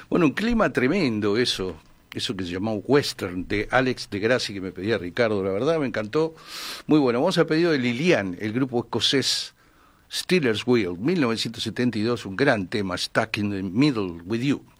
Bueno, un clima tremendo eso que se llamó Western, de Alex de Grassi, que me pedía Ricardo, la verdad me encantó. Muy bueno, vamos a pedido de Lilian, el grupo escocés Steelers Wheel, 1972, un gran tema, Stuck in the Middle with You.